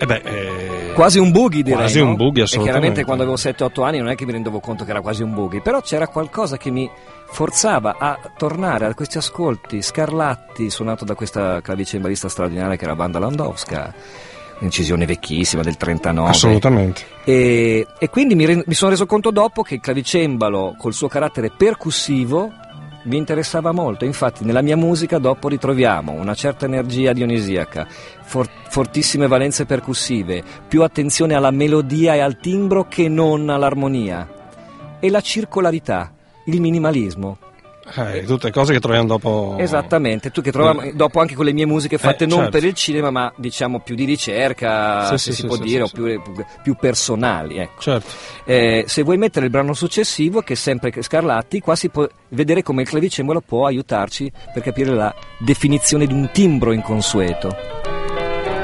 Quasi un boogie, direi. Quasi un boogie, assolutamente. E chiaramente quando avevo 7-8 anni non è che mi rendevo conto che era quasi un boogie, però c'era qualcosa che mi forzava a tornare a questi ascolti. Scarlatti, suonato da questa clavicembalista straordinaria che era Wanda Landowska, un'incisione vecchissima del 39. Assolutamente. E quindi mi sono reso conto dopo che il clavicembalo col suo carattere percussivo mi interessava molto. Infatti nella mia musica dopo ritroviamo una certa energia dionisiaca, fortissime valenze percussive, più attenzione alla melodia e al timbro che non all'armonia, e la circolarità, il minimalismo. Tutte cose che troviamo dopo. Esattamente, tu che troviamo dopo anche con le mie musiche fatte non certo. per il cinema, ma diciamo più di ricerca, se si può dire, o più personali, ecco. Certo. Se vuoi mettere il brano successivo, che è sempre Scarlatti, qua si può vedere come il clavicembalo può aiutarci per capire la definizione di un timbro inconsueto.